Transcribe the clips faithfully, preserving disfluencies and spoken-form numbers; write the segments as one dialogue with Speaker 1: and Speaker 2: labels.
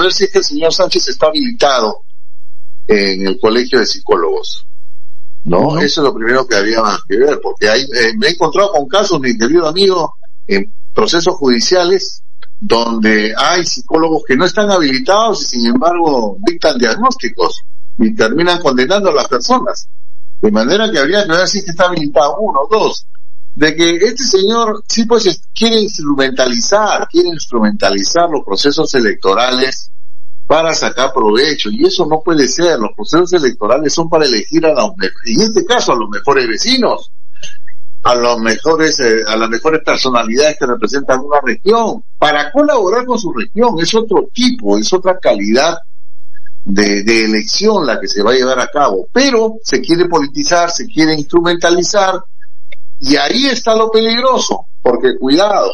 Speaker 1: saber si es que el señor Sánchez está habilitado en el colegio de psicólogos, ¿no? Uh-huh. Eso es lo primero que había que ver, porque hay, eh, me he encontrado con casos, mi querido amigo, en procesos judiciales donde hay psicólogos que no están habilitados y sin embargo dictan diagnósticos y terminan condenando a las personas. De manera que habría que ver si es que está habilitado. Uno, dos, de que este señor sí pues quiere instrumentalizar, quiere instrumentalizar los procesos electorales para sacar provecho, y eso no puede ser. Los procesos electorales son para elegir a los, en este caso a los mejores vecinos, a los mejores, eh, a las mejores personalidades que representan una región, para colaborar con su región. Es otro tipo, es otra calidad de, de elección la que se va a llevar a cabo, pero se quiere politizar, se quiere instrumentalizar, y ahí está lo peligroso, porque cuidado,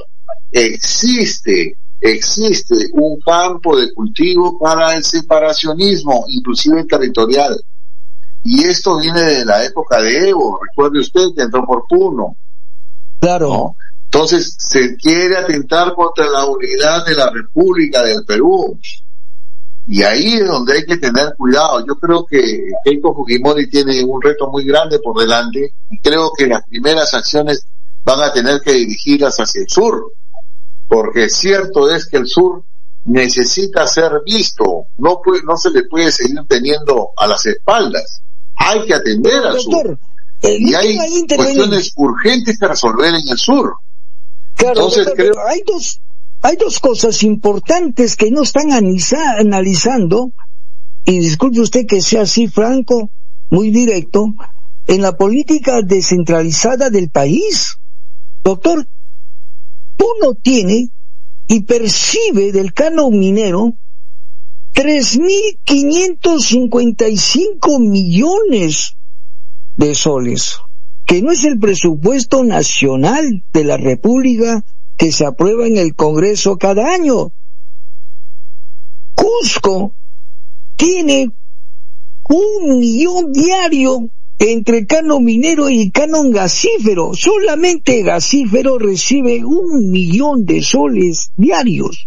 Speaker 1: existe existe un campo de cultivo para el separacionismo, inclusive territorial. Y esto viene de la época de Evo, recuerde usted que entró por Puno.
Speaker 2: Claro.
Speaker 1: ¿No? Entonces, se quiere atentar contra la unidad de la República del Perú. Y ahí es donde hay que tener cuidado. Yo creo que Keiko Fujimori tiene un reto muy grande por delante, y creo que las primeras acciones van a tener que dirigirlas hacia el sur. Porque cierto es que el sur necesita ser visto, no puede, no se le puede seguir teniendo a las espaldas, hay que atender al doctor, sur, eh, y hay cuestiones urgentes que resolver en el sur.
Speaker 2: Claro,
Speaker 1: entonces
Speaker 2: doctor,
Speaker 1: creo...
Speaker 2: pero hay dos, hay dos cosas importantes que no están analiza, analizando, y disculpe usted que sea así franco, muy directo, en la política descentralizada del país. Doctor, uno tiene y percibe del canon minero tres mil quinientos cincuenta y cinco millones de soles, que no es el presupuesto nacional de la República que se aprueba en el Congreso cada año. Cusco tiene un millón diario entre canon minero y canon gasífero. Solamente gasífero recibe un millón de soles diarios.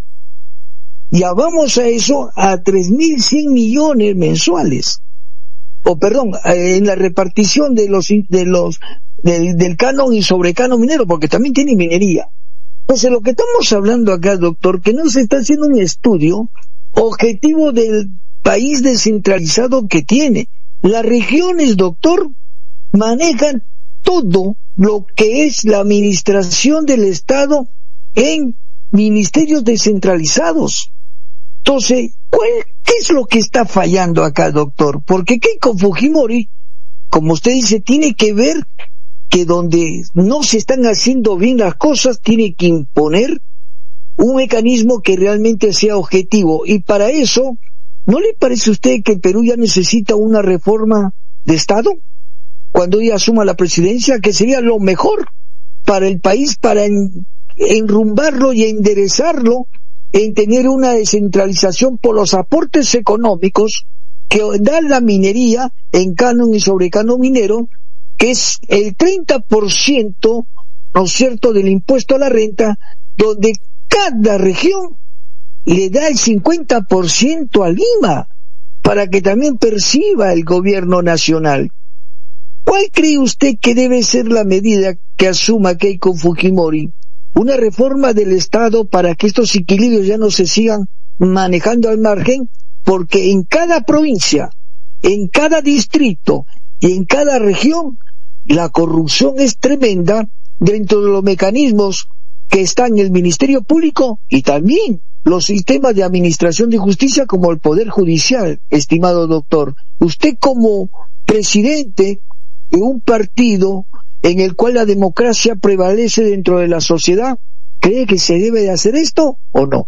Speaker 2: Ya vamos a eso, a tres mil cien millones mensuales. O perdón, en la repartición de los, de los, del, del canon y sobrecanon minero, porque también tiene minería. Entonces, lo que estamos hablando acá, doctor, que no se está haciendo un estudio objetivo del país descentralizado que tiene. Las regiones, doctor, manejan todo lo que es la administración del Estado en ministerios descentralizados. Entonces, ¿cuál, qué es lo que está fallando acá, doctor? Porque Keiko Fujimori, como usted dice, tiene que ver que donde no se están haciendo bien las cosas, tiene que imponer un mecanismo que realmente sea objetivo. Y para eso, ¿no le parece a usted que el Perú ya necesita una reforma de Estado? Cuando ella asuma la presidencia, que sería lo mejor para el país, para en, enrumbarlo y enderezarlo, en tener una descentralización por los aportes económicos que da la minería en canon y sobrecanon minero, que es el treinta por ciento, ¿no es cierto?, del impuesto a la renta, donde cada región le da el cincuenta por ciento a Lima, para que también perciba el gobierno nacional. ¿Cuál cree usted que debe ser la medida que asuma Keiko Fujimori? ¿Una reforma del Estado para que estos equilibrios ya no se sigan manejando al margen? Porque en cada provincia, en cada distrito y en cada región, la corrupción es tremenda dentro de los mecanismos que están en el Ministerio Público y también los sistemas de administración de justicia como el Poder Judicial, estimado doctor. Usted como presidente de un partido en el cual la democracia prevalece dentro de la sociedad, ¿cree que se debe de hacer esto o no?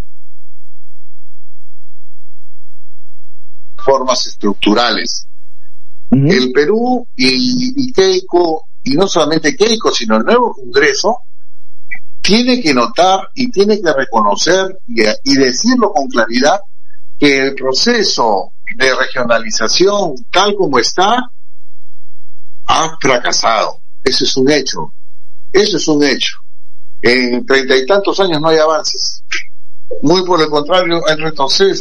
Speaker 1: Formas estructurales. Uh-huh. El Perú y, y Keiko, y no solamente Keiko, sino el nuevo Congreso, tiene que notar y tiene que reconocer y, y decirlo con claridad que el proceso de regionalización tal como está ha fracasado. Eso es un hecho. Eso es un hecho. En treinta y tantos años no hay avances. Muy por el contrario, hay retrocesos.